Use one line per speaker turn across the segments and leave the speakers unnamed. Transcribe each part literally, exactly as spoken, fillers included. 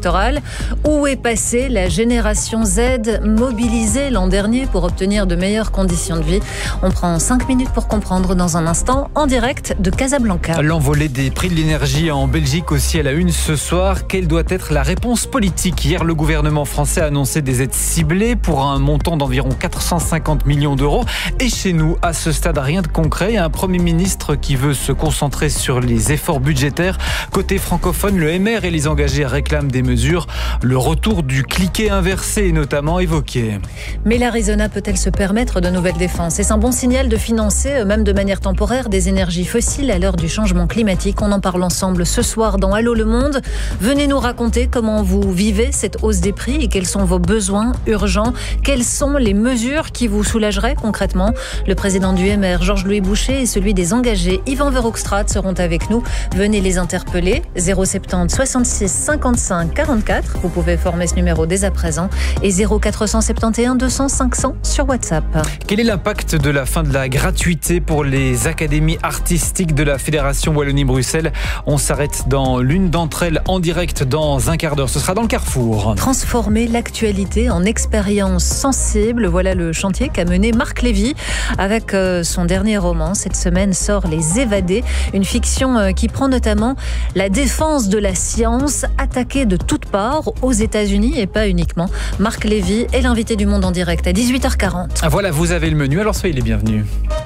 électorale. Où est passée la génération Z mobilisée l'an dernier pour obtenir de meilleures conditions de vie? On prend cinq minutes pour comprendre dans un instant, en direct de Casablanca.
L'envolée des prix de l'énergie en Belgique aussi à la une ce soir. Quelle doit être la réponse politique? Hier, le gouvernement français a annoncé des aides ciblées pour un montant d'environ quatre cent cinquante millions d'euros. Et chez nous, à ce stade, rien de concret. Il y a un Premier ministre qui veut se concentrer sur les efforts budgétaires. Côté francophone, le M R et les engagés réclament des mesures. Le retour du cliquet inversé est notamment évoqué.
Mais l'Arizona peut-elle se permettre de nouvelles défenses? Est-ce un bon signal de financer, même de manière temporaire, des énergies fossiles à l'heure du changement climatique? On en parle ensemble ce soir dans Allô le Monde. Venez nous raconter comment vous vivez cette hausse des prix et quels sont vos besoins urgents. Quelles sont les mesures qui vous soulageraient concrètement? Le président du M R, Georges-Louis Boucher, et celui des engagés, Yvan Verhofstadt, seront avec nous. Venez les interpeller. zéro soixante-dix soixante-six cinquante-cinq quarante-quatre. Vous pouvez former ce numéro dès à présent. Et zéro quatre cent soixante et onze deux cents cinq cents sur WhatsApp.
Quel est l'impact de la fin de la gratuité pour les académies artistiques de la Fédération Wallonie-Bruxelles? On s'arrête dans l'une d'entre elles en direct dans un quart d'heure. Ce sera dans le Carrefour.
Transformer l'actualité en expérience sensible. Voilà le chantier qu'a mené Marc Lévy avec son dernier roman. Cette semaine sort Les Évadés, une fiction qui prend notamment la défense de la science attaquée de toutes parts aux États-Unis et pas uniquement. Marc Lévy est l'invité du Monde en direct à dix-huit heures quarante.
Voilà, vous avez le menu, alors soyez les bienvenus.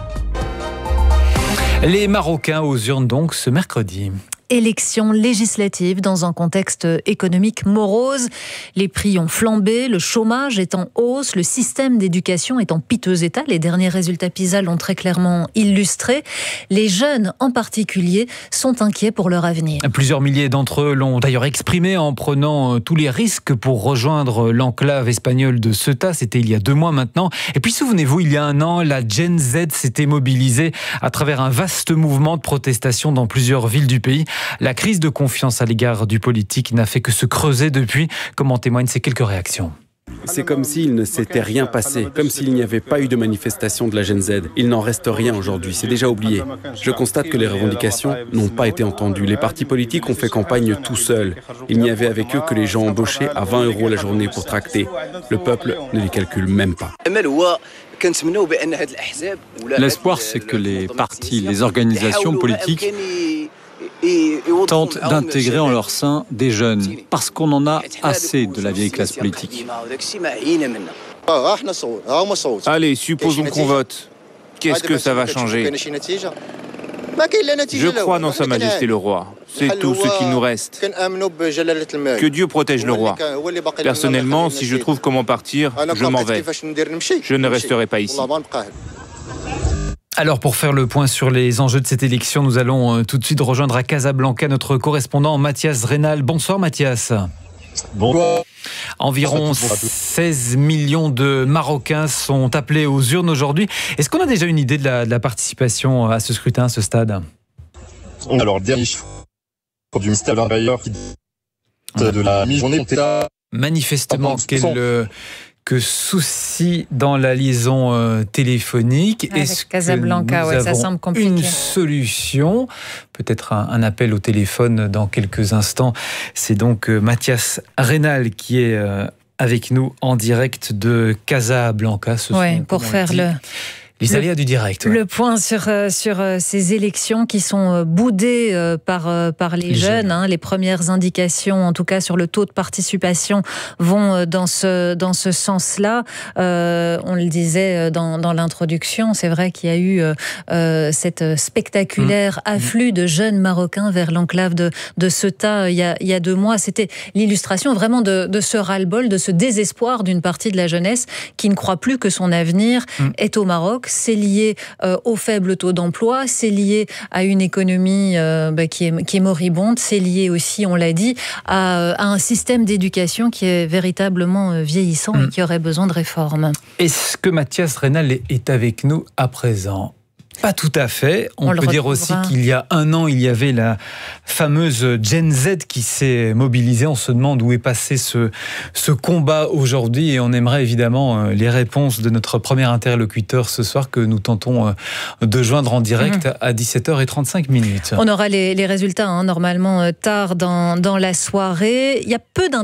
Les Marocains aux urnes donc ce mercredi.
Élections législatives dans un contexte économique morose. Les prix ont flambé, le chômage est en hausse, le système d'éducation est en piteux état. Les derniers résultats PISA l'ont très clairement illustré. Les jeunes en particulier sont inquiets pour leur avenir.
Plusieurs milliers d'entre eux l'ont d'ailleurs exprimé en prenant tous les risques pour rejoindre l'enclave espagnole de Ceuta. C'était il y a deux mois maintenant. Et puis souvenez-vous, il y a un an, la Gen Z s'était mobilisée à travers un vaste mouvement de protestation dans plusieurs villes du pays. La crise de confiance à l'égard du politique n'a fait que se creuser depuis, comme en témoignent ces quelques réactions.
C'est comme s'il ne s'était rien passé, comme s'il n'y avait pas eu de manifestation de la Gen Z. Il n'en reste rien aujourd'hui, c'est déjà oublié. Je constate que les revendications n'ont pas été entendues. Les partis politiques ont fait campagne tout seuls. Il n'y avait avec eux que les gens embauchés à vingt euros la journée pour tracter. Le peuple ne les calcule même pas.
L'espoir, c'est que les partis, les organisations politiques tentent d'intégrer en leur sein des jeunes, parce qu'on en a assez de la vieille classe politique.
Allez, supposons qu'on vote. Qu'est-ce que ça va changer? Je crois dans Sa Majesté le Roi. C'est tout ce qu'il nous reste. Que Dieu protège le roi. Personnellement, si je trouve comment partir, je m'en vais. Je ne resterai pas ici.
Alors pour faire le point sur les enjeux de cette élection, nous allons tout de suite rejoindre à Casablanca notre correspondant Mathias Reynal. Bonsoir Mathias.
Bonsoir.
Environ seize millions de Marocains sont appelés aux urnes aujourd'hui. Est-ce qu'on a déjà une idée de la, de la participation à ce scrutin, à ce stade?
Alors, le dernier chiffre du ministère de l'Intérieur de la mi-journée ont été là.
Manifestement, quel... que souci dans la liaison euh, téléphonique.
Avec
Est-ce
Casablanca,
que nous
ouais, ça
avons
semble compliqué.
Une solution, peut-être un, un appel au téléphone dans quelques instants. C'est donc euh, Mathias Reynal qui est euh, avec nous en direct de Casablanca. Ce
ouais,
sont,
pour faire le...
Les aléas du direct. Ouais.
Le point sur, sur ces élections qui sont boudées par, par les, les jeunes. jeunes. Hein, les premières indications, en tout cas sur le taux de participation, vont dans ce, dans ce sens-là. Euh, on le disait dans, dans l'introduction, c'est vrai qu'il y a eu euh, cette spectaculaire mmh. afflux de jeunes Marocains vers l'enclave de, de Ceuta il y, a, il y a deux mois. C'était l'illustration vraiment de, de ce ras-le-bol, de ce désespoir d'une partie de la jeunesse qui ne croit plus que son avenir mmh. est au Maroc. C'est lié euh, au faible taux d'emploi, c'est lié à une économie euh, bah, qui, est, qui est moribonde, c'est lié aussi, on l'a dit, à, à un système d'éducation qui est véritablement vieillissant mmh. et qui aurait besoin de réformes.
Est-ce que Mathias Reynal est avec nous à présent ? Pas tout à fait. On, On peut dire aussi qu'il y a un an, il y avait la fameuse Gen Z qui s'est mobilisée. On se demande où est passé ce, ce combat aujourd'hui et on aimerait évidemment les réponses de notre premier interlocuteur ce soir que nous tentons de joindre en direct mmh. à dix-sept heures trente-cinq minutes.
On aura les, les résultats hein, normalement tard dans, dans la soirée. Il y a peu